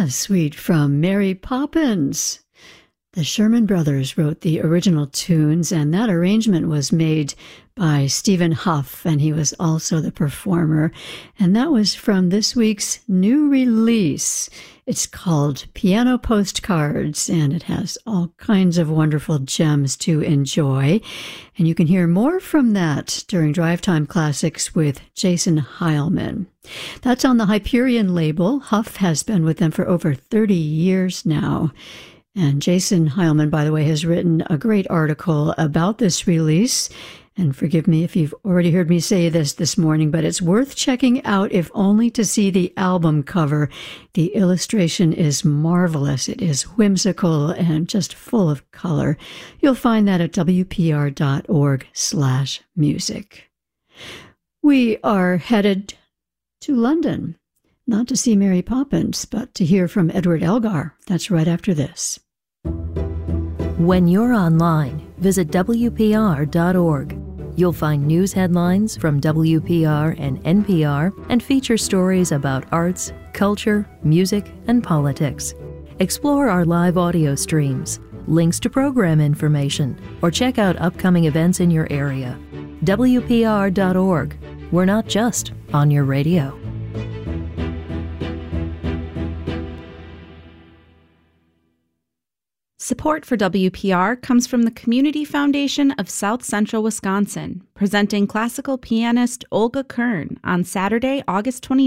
A suite from Mary Poppins. The Sherman Brothers wrote the original tunes, and that arrangement was made by Stephen Huff, and he was also the performer. And that was from this week's new release. It's called Piano Postcards, and it has all kinds of wonderful gems to enjoy. And you can hear more from that during Drive Time Classics with Jason Heilman. That's on the Hyperion label. Huff has been with them for over 30 years now. And Jason Heilman, by the way, has written a great article about this release. And forgive me if you've already heard me say this morning, but it's worth checking out if only to see the album cover. The illustration is marvelous. It is whimsical and just full of color. You'll find that at wpr.org/music. We are headed to London, not to see Mary Poppins, but to hear from Edward Elgar. That's right after this. When you're online, visit WPR.org. You'll find news headlines from WPR and NPR and feature stories about arts, culture, music, and politics. Explore our live audio streams, links to program information, or check out upcoming events in your area. WPR.org. We're not just on your radio. Support for WPR comes from the Community Foundation of South Central Wisconsin, presenting classical pianist Olga Kern on Saturday, August 29th